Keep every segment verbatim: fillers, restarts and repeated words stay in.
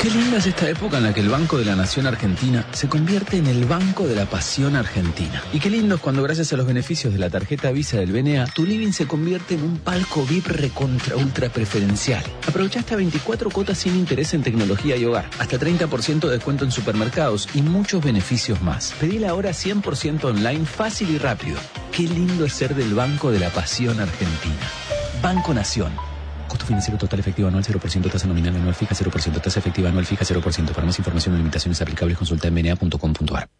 Qué linda es esta época en la que el Banco de la Nación Argentina se convierte en el Banco de la Pasión Argentina. Y qué lindo es cuando gracias a los beneficios de la tarjeta Visa del B N A, tu living se convierte en un palco V I P recontra ultra preferencial. Aprovecha hasta veinticuatro cuotas sin interés en tecnología y hogar, hasta treinta por ciento de descuento en supermercados y muchos beneficios más. Pedila ahora cien por ciento online, fácil y rápido. Qué lindo es ser del Banco de la Pasión Argentina. Banco Nación. Costo financiero total efectivo anual cero por ciento, tasa nominal anual fija cero por ciento, tasa efectiva anual fija cero por ciento. Para más información o limitaciones aplicables consulta en b n a punto com punto a r.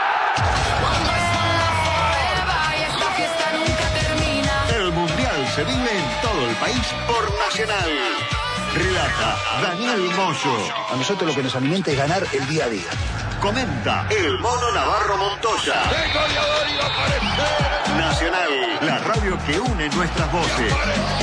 El Mundial se vive en todo el país por Nacional. Relata Daniel Moyo. A nosotros lo que nos alimenta es ganar el día a día. Comenta el Mono Navarro Montoya. Nacional, la radio que une nuestras voces.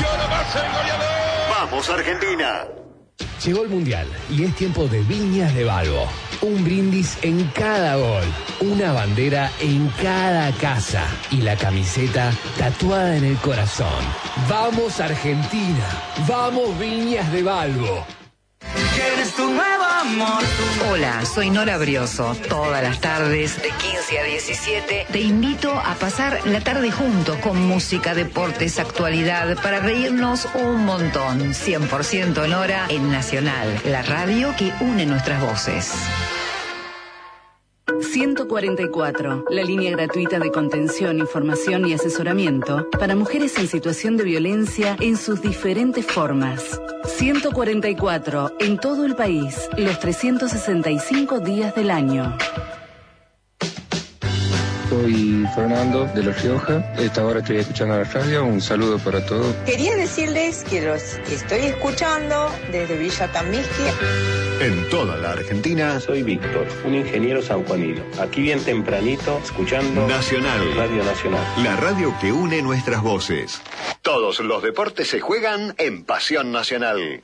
¡Vamos, Argentina! Llegó el Mundial y es tiempo de Viñas de Balbo. Un brindis en cada gol, una bandera en cada casa y la camiseta tatuada en el corazón. ¡Vamos, Argentina! ¡Vamos, Viñas de Balbo! ¿Quieres tu nuevo amor? Hola, soy Nora Brioso. Todas las tardes, de quince a diecisiete, te invito a pasar la tarde juntos con música, deportes, actualidad, para reírnos un montón. cien por ciento Nora en Nacional, la radio que une nuestras voces. ciento cuarenta y cuatro, la línea gratuita de contención, información y asesoramiento para mujeres en situación de violencia en sus diferentes formas. ciento cuarenta y cuatro, en todo el país, los trescientos sesenta y cinco días del año. Soy Fernando de La Rioja. Esta hora estoy escuchando la radio. Un saludo para todos. Quería decirles que los estoy escuchando desde Villa Tamisqui. En toda la Argentina. Soy Víctor, un ingeniero sanjuanino. Aquí bien tempranito, escuchando Nacional. Radio Nacional. La radio que une nuestras voces. Todos los deportes se juegan en Pasión Nacional.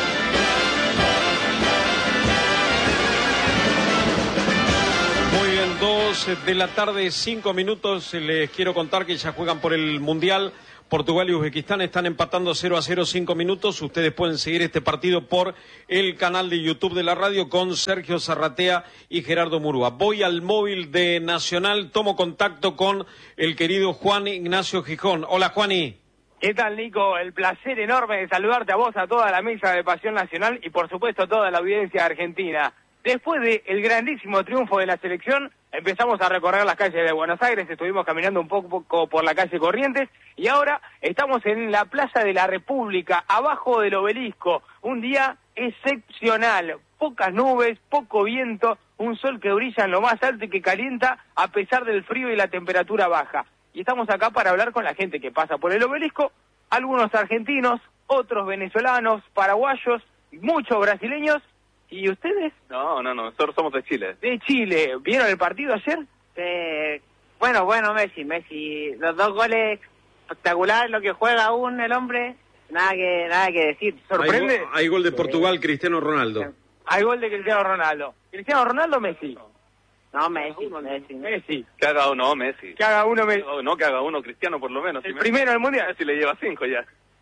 dos de la tarde, cinco minutos. Les quiero contar que ya juegan por el Mundial. Portugal y Uzbekistán están empatando cero a cero, cinco minutos. Ustedes pueden seguir este partido por el canal de YouTube de la radio con Sergio Zarratea y Gerardo Murúa. Voy al móvil de Nacional, tomo contacto con el querido Juan Ignacio Gijón. Hola, Juani. ¿Qué tal, Nico? El placer enorme de saludarte a vos, a toda la mesa de Pasión Nacional y, por supuesto, a toda la audiencia argentina. Después del grandísimo triunfo de la selección, empezamos a recorrer las calles de Buenos Aires, estuvimos caminando un poco por la calle Corrientes y ahora estamos en la Plaza de la República, abajo del Obelisco. Un día excepcional, pocas nubes, poco viento, un sol que brilla en lo más alto y que calienta a pesar del frío y la temperatura baja. Y estamos acá para hablar con la gente que pasa por el Obelisco, algunos argentinos, otros venezolanos, paraguayos, muchos brasileños. ¿Y ustedes? No, no, no, nosotros somos de Chile. De Chile. ¿Vieron el partido ayer? Eh, bueno, bueno, Messi, Messi. Los dos goles espectaculares, lo que juega aún el hombre, nada que nada que decir. ¿Sorprende? Hay, go hay gol de Portugal, eh, Cristiano Ronaldo. Hay gol de Cristiano Ronaldo. ¿Cristiano Ronaldo o Messi? No, Messi, Messi. Messi. Que haga uno, Messi. Que haga uno, Messi. No, no que haga uno, Cristiano por lo menos. El si primero Messi, del Mundial. Messi le lleva cinco ya.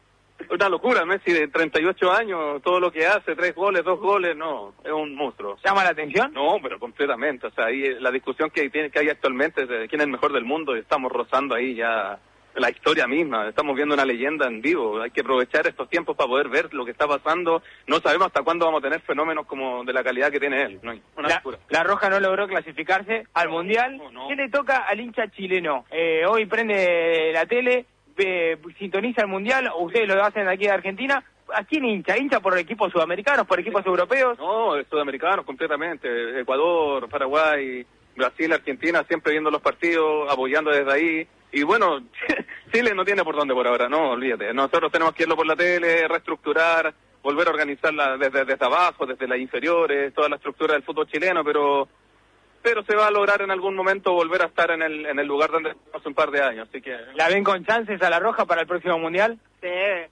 Una locura, Messi de treinta y ocho años, todo lo que hace, tres goles, dos goles, no, es un monstruo. ¿Llama la atención? No, pero completamente, o sea, ahí la discusión que, tiene, que hay actualmente de quién es el mejor del mundo, estamos rozando ahí ya la historia misma, estamos viendo una leyenda en vivo, hay que aprovechar estos tiempos para poder ver lo que está pasando, no sabemos hasta cuándo vamos a tener fenómenos como de la calidad que tiene él, no hay una la, locura. La Roja no logró clasificarse al Mundial, no, no. ¿Qué le toca al hincha chileno? Eh, hoy prende la tele, Eh, sintoniza el Mundial, o ustedes lo hacen aquí de Argentina. ¿A quién hincha? ¿Hincha por equipos sudamericanos, por equipos europeos? No, sudamericanos completamente, Ecuador, Paraguay, Brasil, Argentina, siempre viendo los partidos, apoyando desde ahí, y bueno, Chile no tiene por dónde por ahora, no, olvídate, nosotros tenemos que irlo por la tele, reestructurar, volver a organizarla desde, desde abajo, desde las inferiores, toda la estructura del fútbol chileno, pero... pero se va a lograr en algún momento volver a estar en el en el lugar donde estamos hace un par de años, así que... ¿La ven con chances a la Roja para el próximo Mundial? Sí,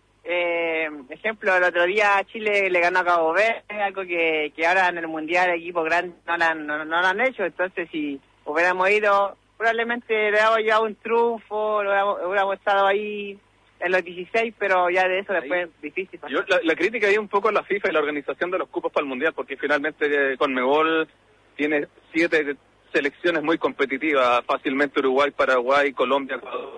eh, ejemplo, el otro día Chile le ganó a Cabo Verde, algo que, que ahora en el Mundial equipos grandes no lo han, no, no lo han hecho, entonces si hubiéramos ido, probablemente le hubiéramos llevado un triunfo, lo hubiéramos, hubiéramos estado ahí en los dieciséis, pero ya de eso después es difícil. Yo, la, la crítica ahí un poco a la FIFA y la organización de los cupos para el Mundial, porque finalmente eh, Conmebol tiene siete selecciones muy competitivas, fácilmente Uruguay, Paraguay, Colombia,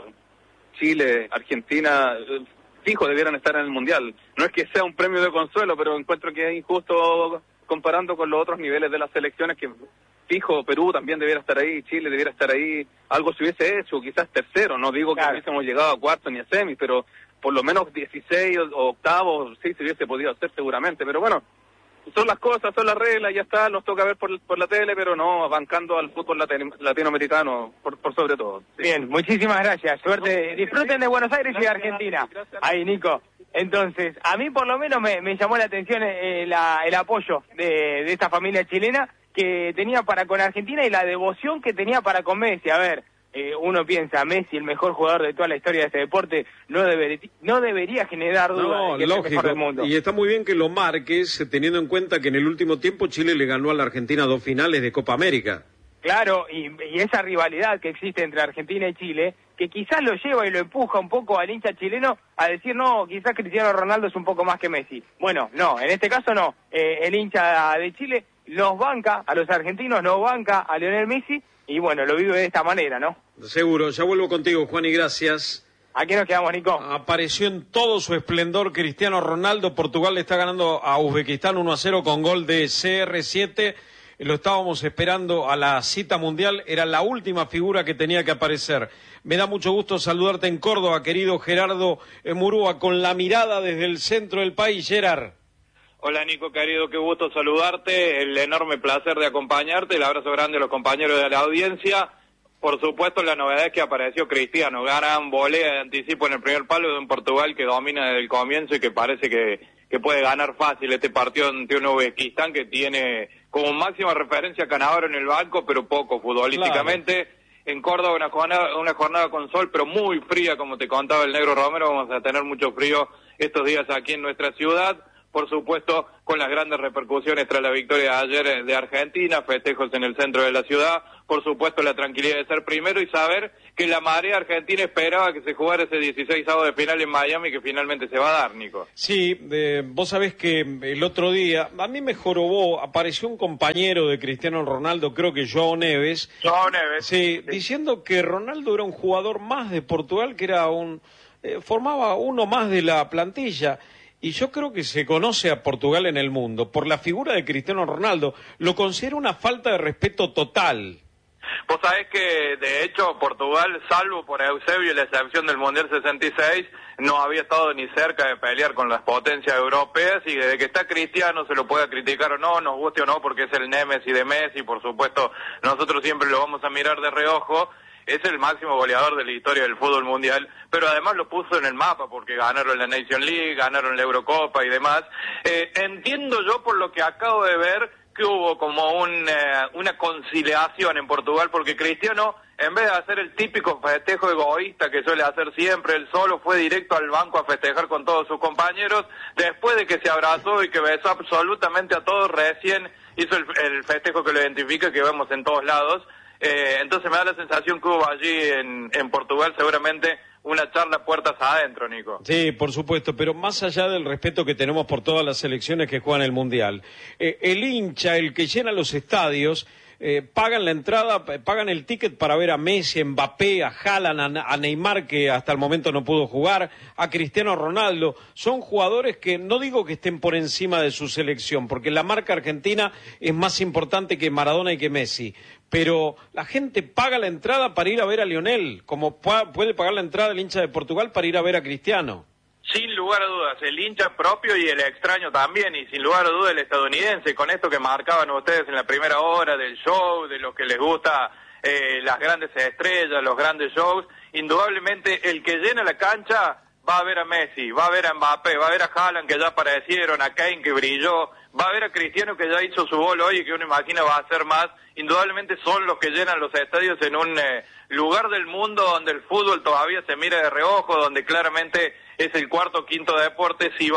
Chile, Argentina, fijo debieran estar en el Mundial. No es que sea un premio de consuelo, pero encuentro que es injusto comparando con los otros niveles de las selecciones, que fijo Perú también debiera estar ahí, Chile debiera estar ahí, algo se hubiese hecho, quizás tercero, no digo que claro. hubiésemos llegado a cuarto ni a semis, pero por lo menos dieciséis o octavos sí se hubiese podido hacer seguramente, pero bueno, son las cosas, son las reglas, ya está, nos toca ver por, por la tele, pero no bancando al fútbol latino, latinoamericano, por, por sobre todo. Sí. Bien, muchísimas gracias, suerte, disfruten de Buenos Aires y de Argentina. Ahí, Nico. Entonces, a mí por lo menos me, me llamó la atención eh, la, el apoyo de, de esta familia chilena que tenía para con Argentina y la devoción que tenía para con Messi. A ver, eh, uno piensa, Messi, el mejor jugador de toda la historia de este deporte, no, deber, no debería generar dudas no, de que lógico. es el mejor del mundo. Y está muy bien que lo marques, teniendo en cuenta que en el último tiempo Chile le ganó a la Argentina dos finales de Copa América. Claro, y, y esa rivalidad que existe entre Argentina y Chile, que quizás lo lleva y lo empuja un poco al hincha chileno a decir, no, quizás Cristiano Ronaldo es un poco más que Messi. Bueno, no, en este caso no. Eh, el hincha de Chile nos banca a los argentinos, nos banca a Lionel Messi, y bueno, lo vive de esta manera, ¿no? Seguro, ya vuelvo contigo, Juan, y gracias. ¿A qué nos quedamos, Nico? Apareció en todo su esplendor Cristiano Ronaldo. Portugal le está ganando a Uzbekistán uno a cero con gol de C R siete. Lo estábamos esperando a la cita mundial, era la última figura que tenía que aparecer. Me da mucho gusto saludarte en Córdoba, querido Gerardo Murúa, con la mirada desde el centro del país. Gerard. Hola Nico, querido, qué gusto saludarte, el enorme placer de acompañarte, el abrazo grande a los compañeros de la audiencia. Por supuesto, la novedad es que apareció Cristiano, gran volea de anticipo en el primer palo de un Portugal que domina desde el comienzo y que parece que, que puede ganar fácil este partido ante un Uzbekistán que tiene como máxima referencia a Cannavaro en el banco, pero poco futbolísticamente. Claro. En Córdoba una jornada, una jornada con sol, pero muy fría, como te contaba el Negro Romero, vamos a tener mucho frío estos días aquí en nuestra ciudad. Por supuesto, con las grandes repercusiones tras la victoria de ayer de Argentina, festejos en el centro de la ciudad, por supuesto la tranquilidad de ser primero y saber que la marea argentina esperaba que se jugara ese dieciséis de final en Miami, que finalmente se va a dar, Nico. Sí, eh, vos sabés que el otro día, a mí me jorobó, apareció un compañero de Cristiano Ronaldo, creo que João Neves. João Neves. Sí, sí, diciendo que Ronaldo era un jugador más de Portugal, que era un eh, formaba uno más de la plantilla. Y yo creo que se conoce a Portugal en el mundo por la figura de Cristiano Ronaldo. Lo considero una falta de respeto total. Vos sabés que, de hecho, Portugal, salvo por Eusebio y la excepción del Mundial sesenta y seis, no había estado ni cerca de pelear con las potencias europeas, y desde que está Cristiano, se lo pueda criticar o no, nos guste o no, porque es el némesis de Messi, por supuesto, nosotros siempre lo vamos a mirar de reojo. Es el máximo goleador de la historia del fútbol mundial, pero además lo puso en el mapa porque ganaron la Nation League, ganaron la Eurocopa y demás. Eh, entiendo yo, por lo que acabo de ver, que hubo como un, eh, una conciliación en Portugal, porque Cristiano, en vez de hacer el típico festejo egoísta que suele hacer siempre, él solo fue directo al banco a festejar con todos sus compañeros. Después de que se abrazó y que besó absolutamente a todos, recién hizo el, el festejo que lo identifica, que vemos en todos lados. Eh, entonces me da la sensación que hubo allí en, en Portugal seguramente una charla puertas adentro, Nico. Sí, por supuesto, pero más allá del respeto que tenemos por todas las selecciones que juegan el Mundial, eh, el hincha, el que llena los estadios, eh, pagan la entrada, pagan el ticket para ver a Messi, a Mbappé, a Haaland, a, a Neymar, que hasta el momento no pudo jugar, a Cristiano Ronaldo. Son jugadores que no digo que estén por encima de su selección, porque la marca argentina es más importante que Maradona y que Messi. Pero la gente paga la entrada para ir a ver a Lionel, como puede pagar la entrada el hincha de Portugal para ir a ver a Cristiano. Sin lugar a dudas, el hincha propio y el extraño también, y sin lugar a dudas el estadounidense, con esto que marcaban ustedes en la primera hora del show, de lo que les gusta eh, las grandes estrellas, los grandes shows. Indudablemente el que llena la cancha va a ver a Messi, va a ver a Mbappé, va a ver a Haaland, que ya aparecieron, a Kane, que brilló, va a ver a Cristiano, que ya hizo su gol hoy y que uno imagina va a hacer más. Indudablemente son los que llenan los estadios en un eh, lugar del mundo donde el fútbol todavía se mira de reojo, donde claramente es el cuarto o quinto deporte, si van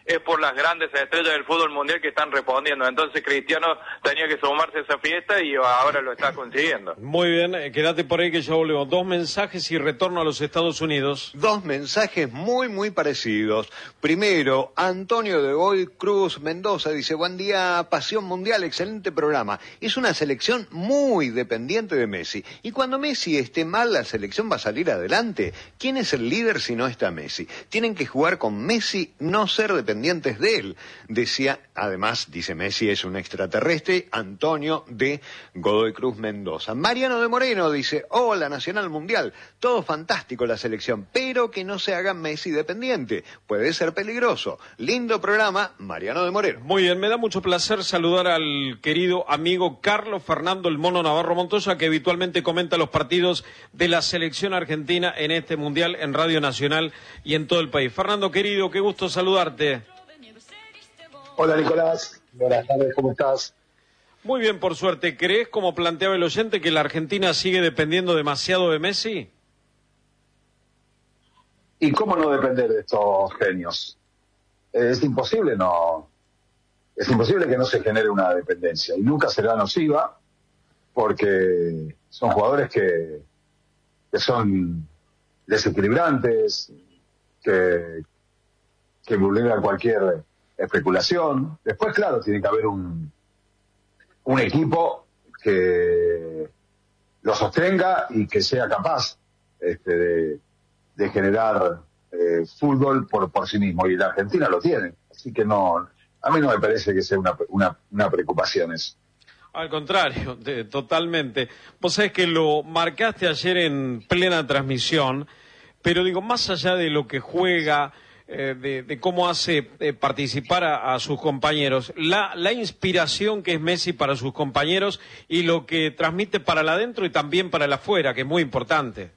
es por las grandes estrellas del fútbol mundial que están respondiendo. Entonces Cristiano tenía que sumarse a esa fiesta y ahora lo está consiguiendo. Muy bien, eh, quédate por ahí que ya volvemos. Dos mensajes y retorno a los Estados Unidos. Dos mensajes muy, muy parecidos. Primero, Antonio de Goy Cruz Mendoza dice, buen día, Pasión Mundial, excelente programa. Es una selección muy dependiente de Messi. Y cuando Messi esté mal, la selección va a salir adelante. ¿Quién es el líder si no está Messi? Tienen que jugar con Messi, no ser dependientes de él. Decía, además, dice Messi es un extraterrestre, Antonio de Godoy Cruz Mendoza. Mariano de Moreno dice, hola, Nacional Mundial, todo fantástico la selección, pero que no se haga Messi dependiente. Puede ser peligroso. Lindo programa, Mariano de Moreno. Muy bien, me da mucho placer saludar al querido amigo Carlos Fernando el Mono Navarro Montoya, que habitualmente comenta los partidos de la selección argentina en este Mundial en Radio Nacional y en todo el país. Fernando, querido, qué gusto saludarte. Hola, Nicolás. Buenas tardes, ¿cómo estás? Muy bien, por suerte. ¿Crees, como planteaba el oyente, que la Argentina sigue dependiendo demasiado de Messi? ¿Y cómo no depender de estos genios? Es imposible, no. Es imposible que no se genere una dependencia. Y nunca será nociva, porque son jugadores que, que son desequilibrantes, que, que vulneran cualquier especulación. Después, claro, tiene que haber un, un equipo que lo sostenga y que sea capaz este, de, de generar eh, fútbol por, por sí mismo. Y la Argentina lo tiene. Así que no, a mí no me parece que sea una, una, una preocupación eso. Al contrario, de, totalmente. Vos sabés que lo marcaste ayer en plena transmisión, pero digo, más allá de lo que juega, eh, de, de cómo hace eh, participar a, a sus compañeros, la, la inspiración que es Messi para sus compañeros y lo que transmite para el adentro y también para el afuera, que es muy importante.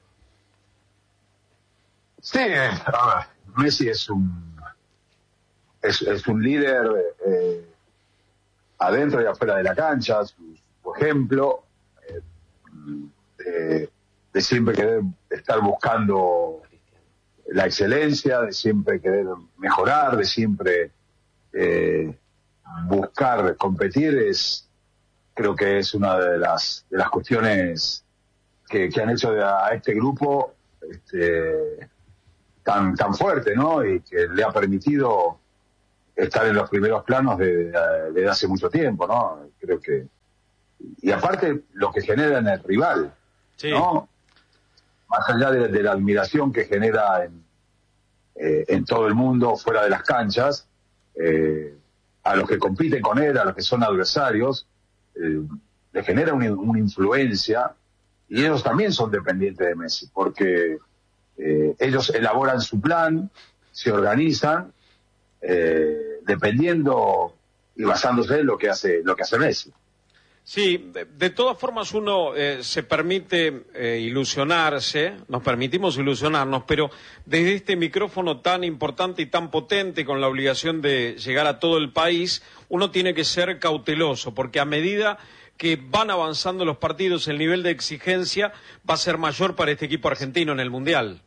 Sí, a ver, Messi es un, es, es un líder eh, adentro y afuera de la cancha, su, su ejemplo eh, de, de siempre querer estar buscando la excelencia, de siempre querer mejorar, de siempre eh, buscar competir, es creo que es una de las de las cuestiones que, que han hecho a este grupo este, tan tan fuerte, ¿no? Y que le ha permitido estar en los primeros planos de, de, de hace mucho tiempo, ¿no? Creo que... Y aparte, lo que genera en el rival, sí. ¿no? Más allá de, de la admiración que genera en, eh, en todo el mundo, fuera de las canchas, eh, a los que compiten con él, a los que son adversarios, eh, le genera una, una influencia, y ellos también son dependientes de Messi, porque eh, ellos elaboran su plan, se organizan, eh, dependiendo y basándose en lo que hace lo que hace Messi. Sí, de, de todas formas uno eh, se permite eh, ilusionarse, nos permitimos ilusionarnos, pero desde este micrófono tan importante y tan potente, con la obligación de llegar a todo el país, uno tiene que ser cauteloso, porque a medida que van avanzando los partidos, el nivel de exigencia va a ser mayor para este equipo argentino en el Mundial.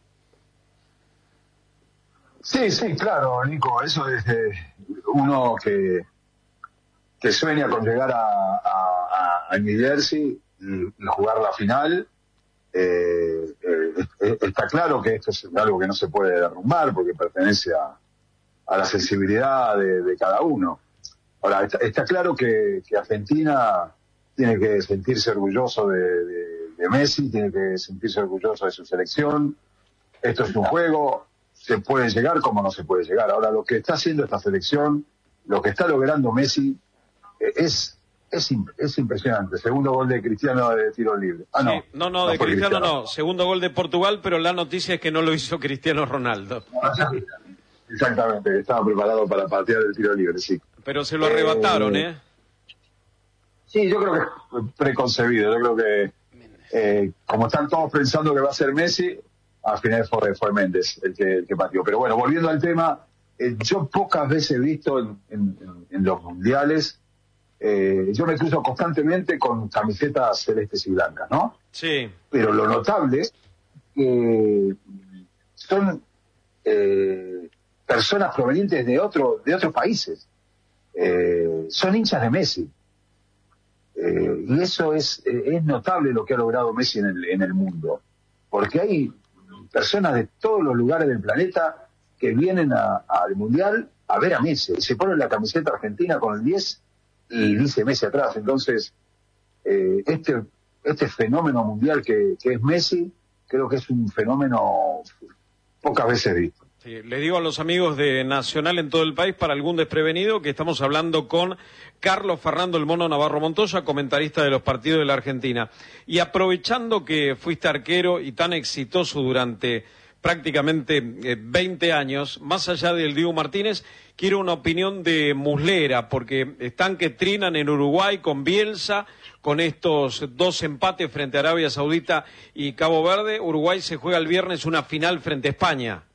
Sí, sí, claro, Nico, eso es eh, uno que, que sueña con llegar a, a, a New Jersey y, y jugar la final. Eh, eh, está claro que esto es algo que no se puede derrumbar porque pertenece a, a la sensibilidad de, de cada uno. Ahora, está, está claro que, que Argentina tiene que sentirse orgulloso de, de, de Messi, tiene que sentirse orgulloso de su selección. Esto es un juego. Se puede llegar como no se puede llegar. Ahora, lo que está haciendo esta selección, lo que está logrando Messi, eh, es, es es impresionante. Segundo gol de Cristiano de tiro libre. Ah, no. Sí, no, no, no, de Cristiano, Cristiano no. Segundo gol de Portugal, pero la noticia es que no lo hizo Cristiano Ronaldo. Exactamente, que estaba preparado para patear el tiro libre, sí. Pero se lo arrebataron, ¿eh? ¿eh? Sí, yo creo que es preconcebido. Yo creo que, eh, como están todos pensando que va a ser Messi, al final fue, fue Méndez el que, el que pateó. Pero bueno, volviendo al tema, eh, yo pocas veces he visto en, en, en los mundiales, eh, yo me cruzo constantemente con camisetas celestes y blancas, ¿no? Sí. Pero lo notable es que son eh, personas provenientes de otro, de otros países. Eh, son hinchas de Messi. Eh, y eso es, eh, es notable lo que ha logrado Messi en el, en el mundo. Porque hay personas de todos los lugares del planeta que vienen a, al Mundial a ver a Messi. Se ponen la camiseta argentina con el diez y dice Messi atrás. Entonces, eh, este, este fenómeno mundial que, que es Messi, creo que es un fenómeno pocas veces visto. Sí, le digo a los amigos de Nacional en todo el país, para algún desprevenido, que estamos hablando con Carlos Fernando el Mono Navarro Montoya, comentarista de los partidos de la Argentina. Y aprovechando que fuiste arquero y tan exitoso durante prácticamente eh, veinte años, más allá del Diego Martínez, quiero una opinión de Muslera, porque están que trinan en Uruguay con Bielsa, con estos dos empates frente a Arabia Saudita y Cabo Verde. Uruguay se juega el viernes una final frente a España.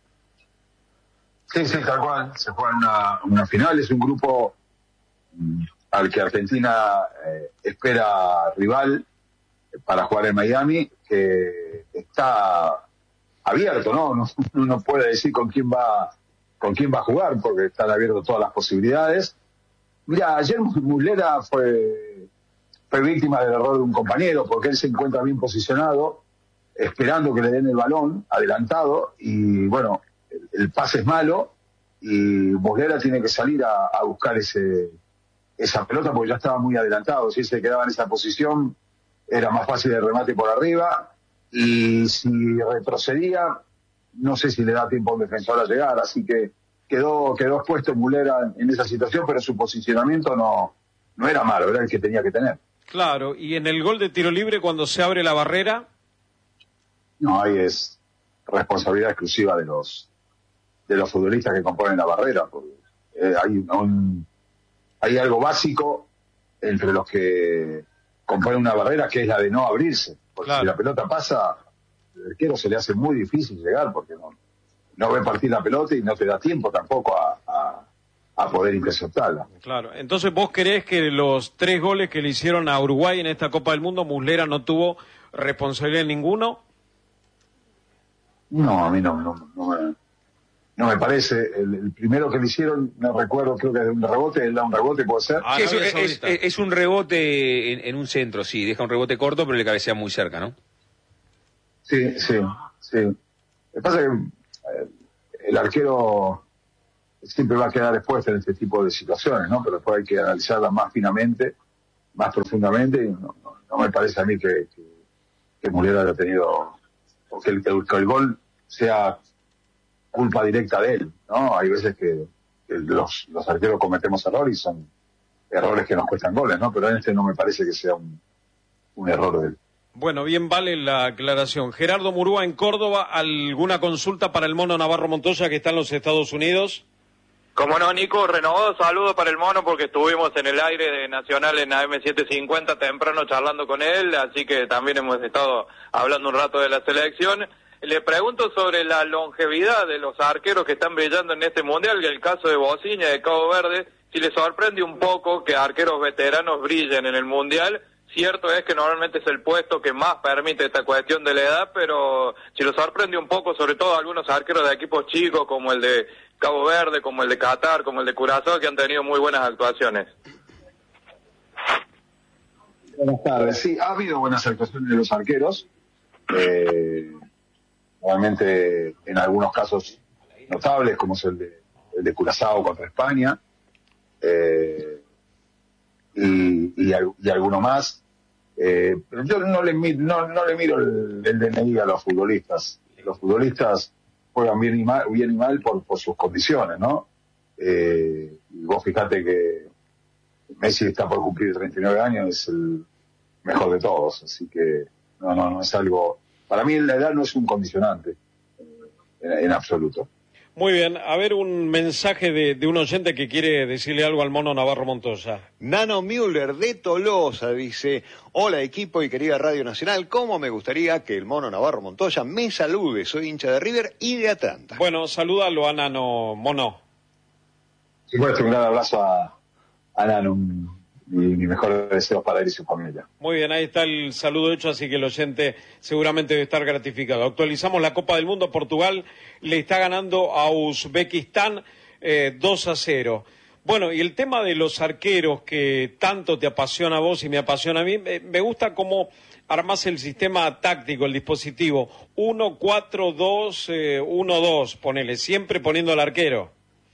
Sí, sí, tal cual. Se juega una, una final. Es un grupo mm, al que Argentina eh, espera rival para jugar en Miami, que está abierto, ¿no? Uno no, no puede decir con quién va con quién va a jugar, porque están abiertas todas las posibilidades. Mira, ayer Muslera fue, fue víctima del error de un compañero, porque él se encuentra bien posicionado, esperando que le den el balón, adelantado, y bueno, el pase es malo y Muslera tiene que salir a, a buscar ese esa pelota porque ya estaba muy adelantado. Si él se quedaba en esa posición era más fácil el remate por arriba, y si retrocedía no sé si le da tiempo a un defensor a llegar, así que quedó quedó expuesto Muslera en esa situación, pero su posicionamiento no no era malo, era el que tenía que tener. Claro, y en el gol de tiro libre cuando se abre la barrera, no, ahí es responsabilidad exclusiva de los de los futbolistas que componen la barrera, porque eh, hay un, hay algo básico entre los que componen una barrera, que es la de no abrirse, porque claro, si la pelota pasa, al arquero se le hace muy difícil llegar, porque no, no ve partir la pelota y no te da tiempo tampoco a, a, a poder interceptarla. Claro, entonces vos creés que los tres goles que le hicieron a Uruguay en esta Copa del Mundo, Muslera no tuvo responsabilidad en ninguno. No, a mí no, no, no me... No me parece. El, el primero que le hicieron, no recuerdo, creo que es de un rebote, él da un rebote, ¿puede ser? Ah, sí, es, es, es, es un rebote en, en un centro, sí, deja un rebote corto, pero le cabecea muy cerca, ¿no? Sí, sí, sí. Lo que pasa es que eh, el arquero siempre va a quedar expuesto en este tipo de situaciones, ¿no? Pero después hay que analizarlas más finamente, más profundamente, y no, no, no me parece a mí que, que, que Muslera haya tenido, o que el, que el, que el gol sea culpa directa de él, ¿no? Hay veces que, que los, los arqueros cometemos errores y son errores que nos cuestan goles, ¿no? Pero en este no me parece que sea un, un error de él. Bueno, bien vale la aclaración. Gerardo Murúa en Córdoba, ¿alguna consulta para el Mono Navarro Montoya que está en los Estados Unidos? Como no, Nico, renovado saludo para el Mono porque estuvimos en el aire de Nacional en A M setecientos cincuenta temprano charlando con él, así que también hemos estado hablando un rato de la selección. Le pregunto sobre la longevidad de los arqueros que están brillando en este Mundial, y el caso de Bociña de Cabo Verde, si le sorprende un poco que arqueros veteranos brillen en el Mundial. Cierto es que normalmente es el puesto que más permite esta cuestión de la edad, pero si lo sorprende un poco, sobre todo algunos arqueros de equipos chicos, como el de Cabo Verde, como el de Qatar, como el de Curazao, que han tenido muy buenas actuaciones. Buenas tardes. Sí, ha habido buenas actuaciones de los arqueros. Eh... Realmente en algunos casos notables, como es el de, el de Curazao contra España, eh, y, y, y alguno más. Eh, pero yo no le, no, no le miro el, el D N I a los futbolistas. Los futbolistas juegan bien y mal, bien y mal por, por sus condiciones, ¿no? Eh, y vos fijate que Messi está por cumplir treinta y nueve años, es el mejor de todos, así que no, no, no es algo... Para mí la edad no es un condicionante, en, en absoluto. Muy bien, a ver un mensaje de, de un oyente que quiere decirle algo al Mono Navarro Montoya. Nano Müller de Tolosa dice: hola equipo y querida Radio Nacional, ¿cómo me gustaría que el Mono Navarro Montoya me salude? Soy hincha de River y de Atlanta. Bueno, salúdalo a Nano, Mono. Sí, bueno, un gran abrazo a, a Nano, un, y mis mejores deseos para él y su familia. Muy bien, ahí está el saludo hecho, así que el oyente seguramente debe estar gratificado. Actualizamos la Copa del Mundo. Portugal le está ganando a Uzbekistán eh, dos a cero. Bueno, y el tema de los arqueros que tanto te apasiona a vos y me apasiona a mí, me, me gusta cómo armás el sistema táctico, el dispositivo. uno cuatro dos uno dos, ponele, siempre poniendo al arquero.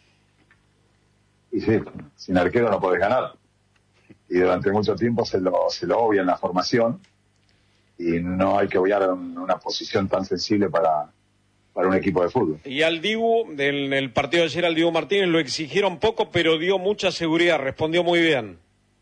Y sí, sin arquero no podés ganar. Y durante mucho tiempo se lo, se lo obvia en la formación, y no hay que obviar un, una posición tan sensible para, para un equipo de fútbol. Y al Dibu, en el partido de ayer al Dibu Martínez lo exigieron poco, pero dio mucha seguridad, respondió muy bien.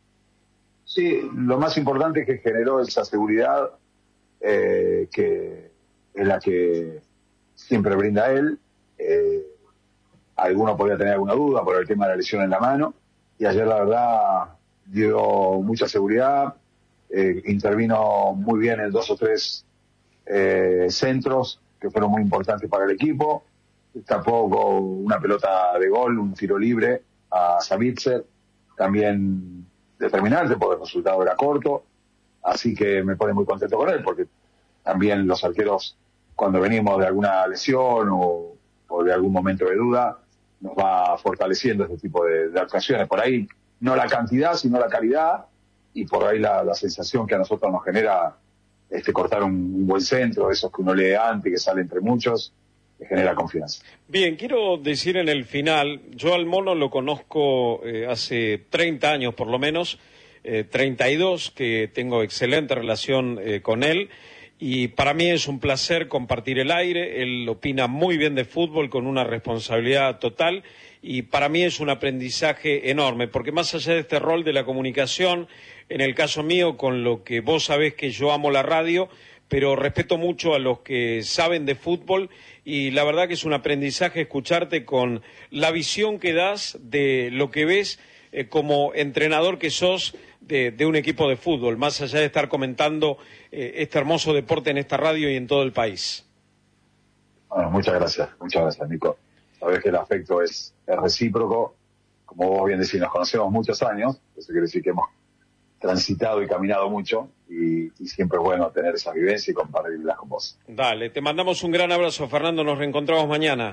Sí, lo más importante es que generó esa seguridad, eh, que es la que siempre brinda él. Eh, alguno podría tener alguna duda por el tema de la lesión en la mano, y ayer la verdad dio mucha seguridad, eh, intervino muy bien en dos o tres eh, centros que fueron muy importantes para el equipo, tapó con una pelota de gol, un tiro libre a Savitzer, también determinante porque el resultado era corto, así que me pone muy contento con él, porque también los arqueros, cuando venimos de alguna lesión o, o de algún momento de duda, nos va fortaleciendo este tipo de, de actuaciones. Por ahí no la cantidad, sino la calidad, y por ahí la, la sensación que a nosotros nos genera este cortar un, un buen centro, esos que uno lee antes, que sale entre muchos, que genera confianza. Bien, quiero decir en el final, yo al Mono lo conozco eh, hace treinta años por lo menos, eh, treinta y dos, que tengo excelente relación eh, con él, y para mí es un placer compartir el aire. Él opina muy bien de fútbol con una responsabilidad total, y para mí es un aprendizaje enorme, porque más allá de este rol de la comunicación, en el caso mío, con lo que vos sabés que yo amo la radio, pero respeto mucho a los que saben de fútbol, y la verdad que es un aprendizaje escucharte con la visión que das de lo que ves eh, como entrenador que sos de, de un equipo de fútbol, más allá de estar comentando eh, este hermoso deporte en esta radio y en todo el país. Bueno, muchas gracias, muchas gracias, Nico. Sabés que el afecto es, es recíproco, como vos bien decís, nos conocemos muchos años, eso quiere decir que hemos transitado y caminado mucho, y, y siempre es bueno tener esa vivencia y compartirlas con vos. Dale, te mandamos un gran abrazo, Fernando, nos reencontramos mañana.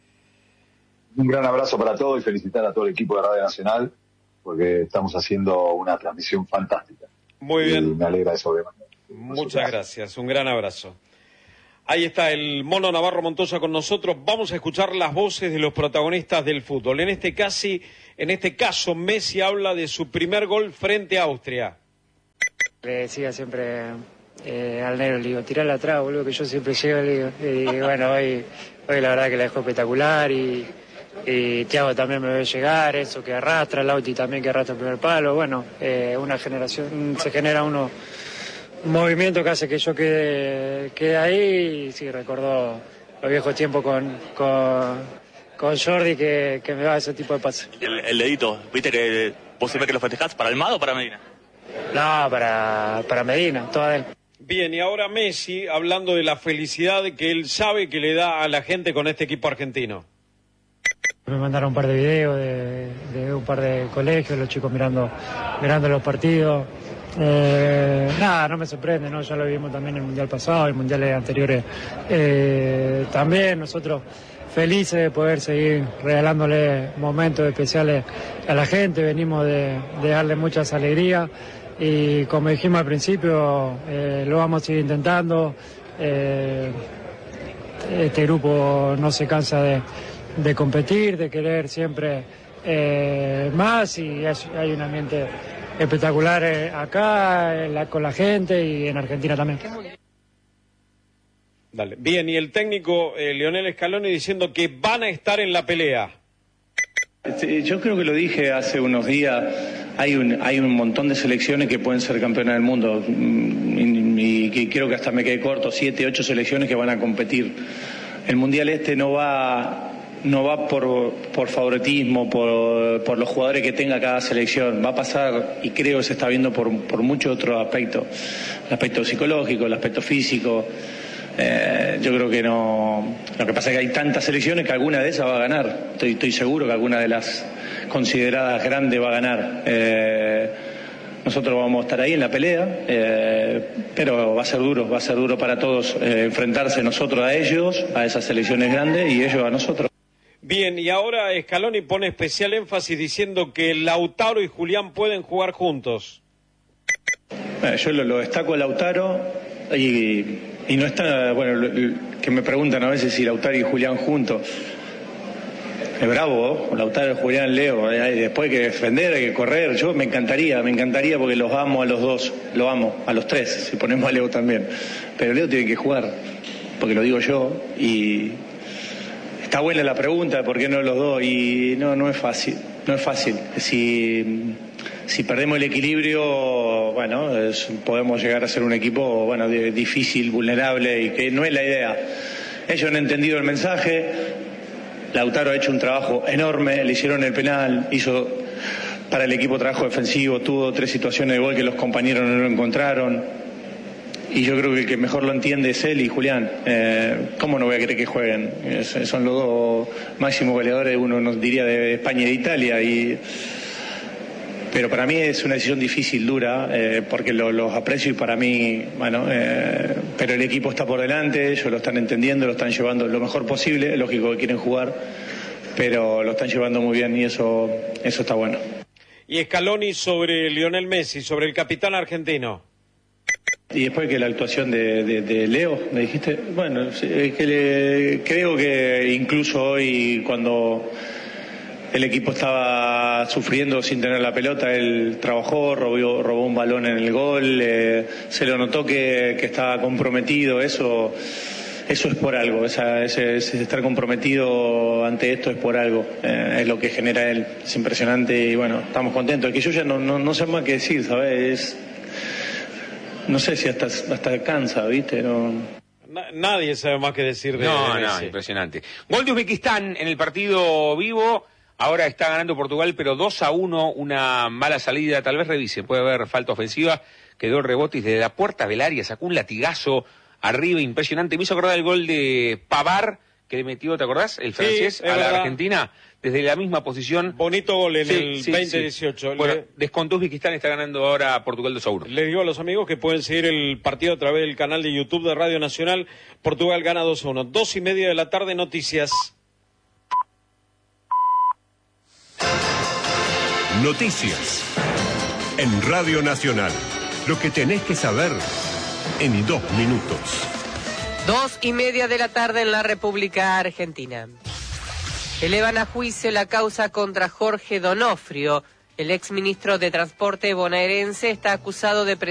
Un gran abrazo para todos y felicitar a todo el equipo de Radio Nacional, porque estamos haciendo una transmisión fantástica. Muy bien. Y me alegra de sobremanera. Muchas gracias, un gran abrazo. Ahí está el Mono Navarro Montoya con nosotros. Vamos a escuchar las voces de los protagonistas del fútbol. En este, casi, en este caso, Messi habla de su primer gol frente a Austria. Le decía siempre eh, al negro, le digo, tirala atrás, boludo, que yo siempre llego, le digo. Y bueno, hoy, hoy la verdad que la dejó espectacular, y, y Thiago también me ve llegar, eso que arrastra, Lauti también que arrastra el primer palo. Bueno, eh, una generación, se genera uno... un movimiento que hace que yo quede, quede ahí, y sí, recordó los viejos tiempos con, con, con Jordi, que, que me da ese tipo de pases. El, el dedito, viste que vos siempre que lo festejás, ¿para Almada o para Medina? No, para, para Medina, toda él. Bien, y ahora Messi, hablando de la felicidad que él sabe que le da a la gente con este equipo argentino. Me mandaron un par de videos de, de un par de colegios, los chicos mirando, mirando los partidos. Eh, nada, no me sorprende, ¿no? Ya lo vimos también en el Mundial pasado, el Mundial anteriores eh, también. Nosotros felices de poder seguir regalándole momentos especiales a la gente, venimos de, de darle muchas alegrías, y como dijimos al principio, eh, lo vamos a seguir intentando. Eh, este grupo no se cansa de, de competir, de querer siempre eh, más, y hay, hay un ambiente espectacular eh, acá, en la, con la gente, y en Argentina también. Dale. Bien, y el técnico eh, Lionel Scaloni diciendo que van a estar en la pelea. Sí, yo creo que lo dije hace unos días, hay un, hay un montón de selecciones que pueden ser campeonas del mundo, y, y creo que hasta me quedé corto, siete, ocho selecciones que van a competir. El Mundial este no va... no va por, por favoritismo, por, por los jugadores que tenga cada selección. Va a pasar, y creo que se está viendo por, por muchos otros aspectos. El aspecto psicológico, el aspecto físico. Eh, yo creo que no... Lo que pasa es que hay tantas selecciones que alguna de esas va a ganar. Estoy, estoy seguro que alguna de las consideradas grandes va a ganar. Eh, nosotros vamos a estar ahí en la pelea, eh, pero va a ser duro, va a ser duro para todos eh, enfrentarse nosotros a ellos, a esas selecciones grandes y ellos a nosotros. Bien, y ahora Scaloni pone especial énfasis diciendo que Lautaro y Julián pueden jugar juntos. Bueno, yo lo, lo destaco a Lautaro y, y no está, bueno, lo, lo, que me preguntan a veces si Lautaro y Julián juntos. Es bravo, ¿no? Lautaro, Julián, Leo, hay después hay que defender, hay que correr. Yo me encantaría, me encantaría porque los amo a los dos, lo amo, a los tres, si ponemos a Leo también. Pero Leo tiene que jugar, porque lo digo yo, y está buena la pregunta de por qué no los dos, y no, no es fácil, no es fácil. Si, si perdemos el equilibrio, bueno, es, podemos llegar a ser un equipo, bueno, de, difícil, vulnerable, y que no es la idea. Ellos han entendido el mensaje. Lautaro ha hecho un trabajo enorme, le hicieron el penal, hizo para el equipo trabajo defensivo, tuvo tres situaciones de gol que los compañeros no lo encontraron. Y yo creo que el que mejor lo entiende es él y Julián. Eh, ¿Cómo no voy a querer que jueguen? Es, son los dos máximos goleadores, uno nos diría de España y de Italia. Y... Pero para mí es una decisión difícil, dura, eh, porque lo, los aprecio y para mí, bueno, eh, pero el equipo está por delante, ellos lo están entendiendo, lo están llevando lo mejor posible, es lógico que quieren jugar, pero lo están llevando muy bien y eso, eso está bueno. Y Scaloni sobre Lionel Messi, sobre el capitán argentino. Y después que la actuación de, de, de Leo, me dijiste, bueno, es que le, creo que incluso hoy cuando el equipo estaba sufriendo sin tener la pelota, él trabajó, robó, robó un balón en el gol, eh, se lo notó que, que estaba comprometido, eso eso es por algo, esa, ese, ese estar comprometido ante esto es por algo, eh, es lo que genera él, es impresionante y bueno, estamos contentos, es que yo ya no, no, no sé más qué decir, ¿sabes? Es, no sé si hasta, hasta cansa, ¿viste? No... Nadie sabe más qué decir de No, de no, Messi. impresionante. Gol de Uzbekistán en el partido vivo. Ahora está ganando Portugal, pero dos a uno, una mala salida. Tal vez revise, puede haber falta ofensiva. Quedó el rebote y desde la puerta del área sacó un latigazo arriba impresionante. Me hizo acordar el gol de Pavard que le metió, ¿te acordás? El francés Sí, a la verdad. Argentina. Desde la misma posición. Bonito gol en Sí, el sí, veinte dieciocho. sí. Bueno, Le- descontó Uzbekistán, está ganando ahora Portugal dos a uno. Les digo a los amigos que pueden seguir el partido a través del canal de YouTube de Radio Nacional. Portugal gana dos a uno. Dos y media de la tarde, noticias. Noticias. En Radio Nacional. Lo que tenés que saber en dos minutos. Dos y media de la tarde en la República Argentina. Elevan a juicio la causa contra Jorge Donofrio. El exministro de Transporte bonaerense está acusado de